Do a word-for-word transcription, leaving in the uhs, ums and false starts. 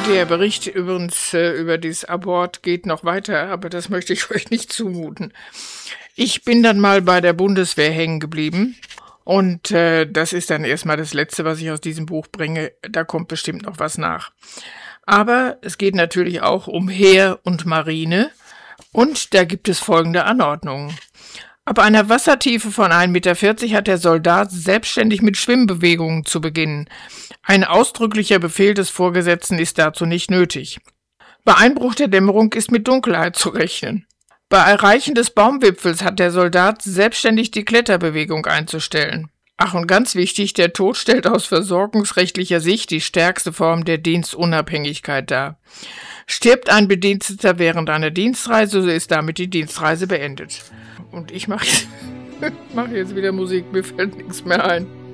Der Bericht übrigens äh, über dieses Abort geht noch weiter, aber das möchte ich euch nicht zumuten. Ich bin dann mal bei der Bundeswehr hängen geblieben und äh, das ist dann erstmal das Letzte, was ich aus diesem Buch bringe. Da kommt bestimmt noch was nach. Aber es geht natürlich auch um Heer und Marine und da gibt es folgende Anordnungen. Ab einer Wassertiefe von ein Meter vierzig hat der Soldat selbstständig mit Schwimmbewegungen zu beginnen. Ein ausdrücklicher Befehl des Vorgesetzten ist dazu nicht nötig. Bei Einbruch der Dämmerung ist mit Dunkelheit zu rechnen. Bei Erreichen des Baumwipfels hat der Soldat selbstständig die Kletterbewegung einzustellen. Ach, und ganz wichtig, der Tod stellt aus versorgungsrechtlicher Sicht die stärkste Form der Dienstunabhängigkeit dar. Stirbt ein Bediensteter während einer Dienstreise, so ist damit die Dienstreise beendet. Und ich mache mach jetzt wieder Musik, mir fällt nichts mehr ein.